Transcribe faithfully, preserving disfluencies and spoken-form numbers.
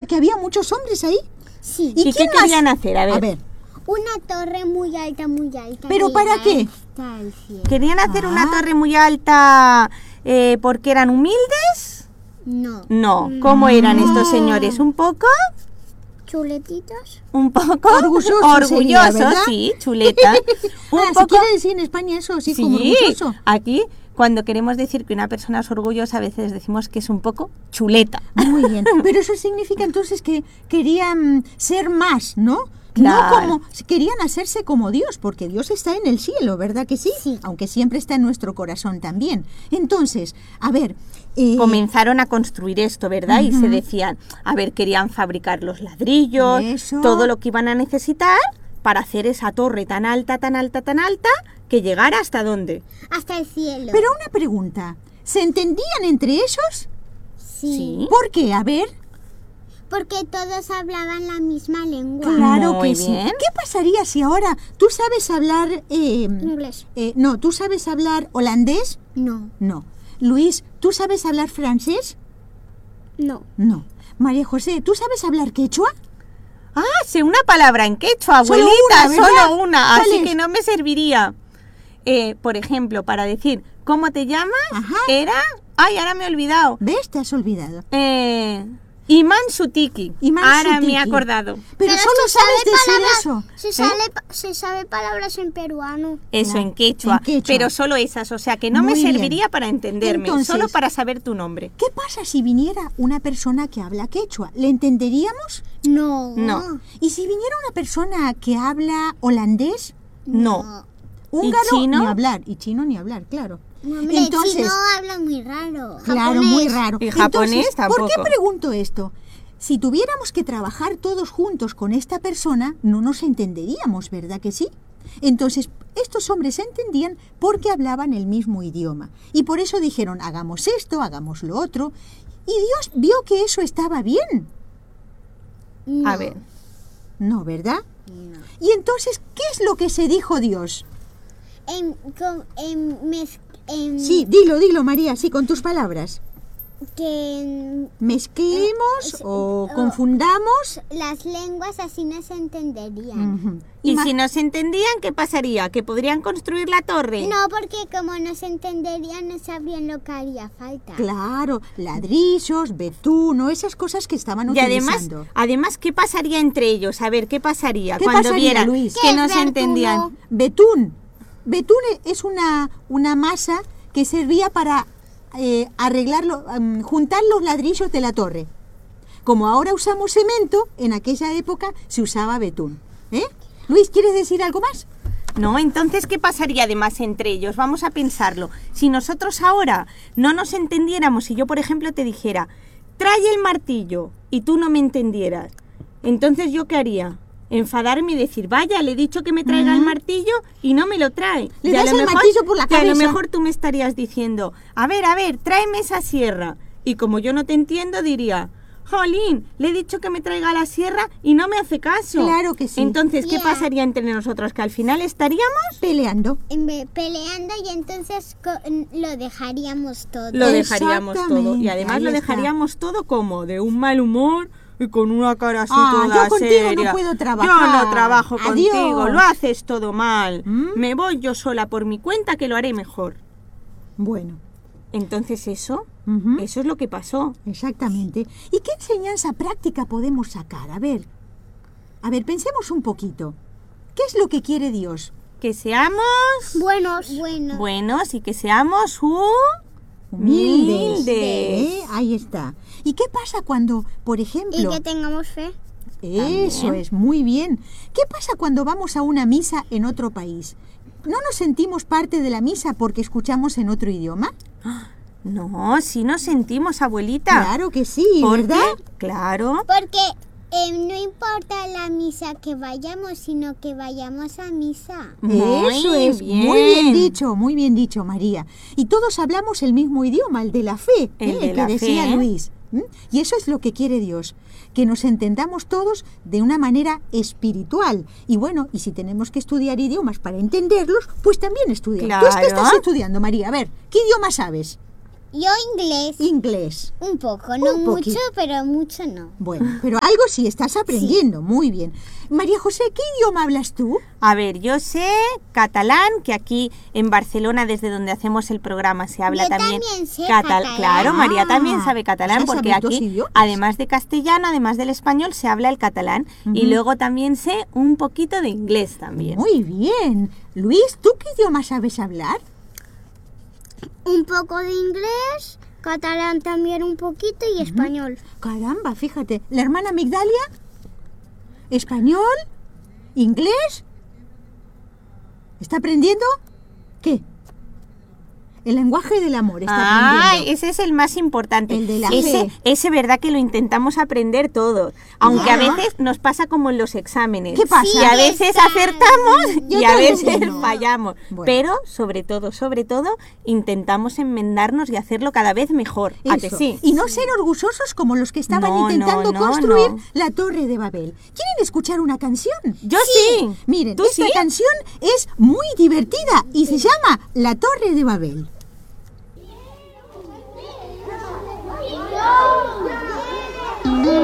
que había muchos hombres ahí. Sí. ¿Y, ¿Y qué más? querían hacer? A ver. A ver. Una torre muy alta, muy alta. ¿Pero para qué? ¿Querían hacer ah. una torre muy alta eh, porque eran humildes? No. No. ¿Cómo eran estos señores? ¿Un poco? ¿Chuletitos? Un poco orgullosos, orgullosos, sería, sí, chuleta. Un ah, poco. ¿Se quiere decir en España eso? Sí, sí, como orgulloso. Aquí, cuando queremos decir que una persona es orgullosa, a veces decimos que es un poco chuleta. Muy bien. Pero eso significa entonces que querían ser más, ¿no? Claro. No como, querían hacerse como Dios, porque Dios está en el cielo, ¿verdad que sí? Sí. Aunque siempre está en nuestro corazón también. Entonces, a ver... Eh, comenzaron a construir esto, ¿verdad? Uh-huh. Y se decían, a ver, querían fabricar los ladrillos, eso. Todo lo que iban a necesitar para hacer esa torre tan alta, tan alta, tan alta, que llegara ¿hasta dónde? Hasta el cielo. Pero una pregunta, ¿se entendían entre ellos? Sí. ¿Sí? ¿Por qué? A ver... Porque todos hablaban la misma lengua. Claro Muy que bien. sí. ¿Qué pasaría si ahora tú sabes hablar... Eh, Inglés. Eh, no, ¿tú sabes hablar holandés? No. No. Luis, ¿tú sabes hablar francés? No. No. María José, ¿tú sabes hablar quechua? Ah, sé una palabra en quechua, Solo abuelita, una, ¿verdad? solo una, así es? que no me serviría. Eh, por ejemplo, para decir, ¿cómo te llamas? Ajá. Era... Ay, ahora me he olvidado. ¿Ves? Te has olvidado. Eh... Iman Sutiki. Iman Ahora Sutiki. me he acordado. Pero, Pero solo se sabes sabe decir palabras, eso. Se, ¿eh? sabe, se sabe palabras en peruano. Eso, Claro, en quechua, en quechua. pero solo esas, o sea que no Muy me bien. serviría para entenderme, Entonces, solo para saber tu nombre. ¿Qué pasa si viniera una persona que habla quechua? ¿Le entenderíamos? No. No. ¿Y si viniera una persona que habla holandés? No. Húngaro, chino? ni hablar. Y chino ni hablar, claro. Hombre, Entonces, chino habla muy raro. Claro, Japonés. muy raro. Y japonés Entonces, tampoco. ¿por qué pregunto esto? Si tuviéramos que trabajar todos juntos con esta persona, no nos entenderíamos, ¿verdad que sí? Entonces, estos hombres se entendían porque hablaban el mismo idioma. Y por eso dijeron, hagamos esto, hagamos lo otro. Y Dios vio que eso estaba bien. No. A ver. No, ¿verdad? No. Y entonces, ¿qué es lo que se dijo Dios? En, con, en, mez- en- Sí, dilo, dilo, María, sí, con tus palabras. que Mezclemos Eh, o eh, confundamos. las lenguas así no se entenderían. Ujú. Y Ima- si no se entendían, ¿qué pasaría? ¿Que podrían construir la torre? No, porque como no se entenderían, no sabrían lo que haría falta. Claro, ladrillos, betuno, esas cosas que estaban Y además, utilizando. además, ¿qué pasaría entre ellos? A ver, ¿qué pasaría ¿Qué cuando pasaría, vieran Luis? que ¿Qué no es se vertuno? entendían? Betún. Betún es una, una masa que servía para eh, arreglarlo, um, juntar los ladrillos de la torre. Como ahora usamos cemento, en aquella época se usaba betún. ¿Eh? Luis, ¿quieres decir algo más? No, entonces, ¿qué pasaría además entre ellos? Vamos a pensarlo. Si nosotros ahora no nos entendiéramos, si yo, por ejemplo, te dijera, trae el martillo, y tú no me entendieras, entonces, ¿yo qué haría? Enfadarme y decir, vaya, le he dicho que me traiga el martillo y no me lo trae. Le Y a das lo el mejor- martillo por la que a lo cabeza. mejor tú me estarías diciendo, a ver, a ver, tráeme esa sierra. Y como yo no te entiendo, diría, jolín, le he dicho que me traiga la sierra y no me hace caso. Claro que sí. Entonces, ¿qué Ya. pasaría entre nosotros? ¿Que al final estaríamos? Peleando. En vez- peleando y entonces co- lo dejaríamos todo. Lo dejaríamos todo. Y Exactamente, además ahí lo está. dejaríamos todo como de un mal humor y con una cara así Ah, toda yo contigo no seria. puedo trabajar. Yo no trabajo Adiós. contigo, lo haces todo mal. ¿Mm? Me voy yo sola por mi cuenta que lo haré mejor. Bueno. Entonces eso, Ujú. eso es lo que pasó. Exactamente. ¿Y qué enseñanza práctica podemos sacar? A ver, a ver, pensemos un poquito. ¿Qué es lo que quiere Dios? Que seamos Buenos. Buenos. buenos y que seamos Humildes. humildes. ¿Eh? Ahí está. ¿Y qué pasa cuando, por Y ejemplo... que tengamos fe. Eso También. es, muy bien. ¿Qué pasa cuando vamos a una misa en otro país? ¿No nos sentimos parte de la misa porque escuchamos en otro idioma? No, si nos sentimos, abuelita. Claro que sí, ¿Por ¿verdad? qué? Claro. Porque eh, no importa la misa que vayamos, sino que vayamos a misa. Muy Eso es, bien. muy bien dicho, muy bien dicho, María. Y todos hablamos el mismo idioma, el de la fe, El ¿eh? de que la decía fe, ¿eh? Luis. ¿m? Y eso es lo que quiere Dios, que nos entendamos todos de una manera espiritual. Y bueno, y si tenemos que estudiar idiomas para entenderlos, pues también estudiar. Claro. ¿Tú qué estás estudiando, María? A ver, ¿qué idioma sabes? Yo inglés. Inglés. Un poco, no Un mucho, poquito. pero mucho no. Bueno, pero algo sí estás aprendiendo. Muy bien. María José, ¿qué idioma hablas tú? A ver, yo sé catalán, que aquí en Barcelona, desde donde hacemos el programa, se habla Yo también, también sé catal- catalán. Claro, María Ah, también sabe catalán, o sea, porque sabes dos aquí, idiomas. además de castellano, además del español, se habla el catalán. Y Ujú. luego también sé un poquito de inglés también. Muy bien. Luis, ¿tú qué idioma sabes hablar? Un poco de inglés, catalán también un poquito y español. Caramba, fíjate. ¿La hermana Migdalia? ¿Español? ¿Inglés? ¿Está aprendiendo? ¿Qué? El lenguaje del amor está Ah, aprendiendo. ese es el más importante. El de la ese, fe. ese verdad que lo intentamos aprender todos, aunque a Ya. veces nos pasa como en los exámenes. ¿Qué pasa? Y a veces Está- acertamos Yo y a también veces no. fallamos. Bueno. Pero sobre todo, sobre todo, intentamos enmendarnos y hacerlo cada vez mejor. ¿A que Eso. sí? Y no ser orgullosos como los que estaban No, intentando no, no, construir no. la Torre de Babel. ¿Quieren escuchar una canción? Yo sí. Miren, ¿Tú esta sí? canción es muy divertida y se llama La Torre de Babel.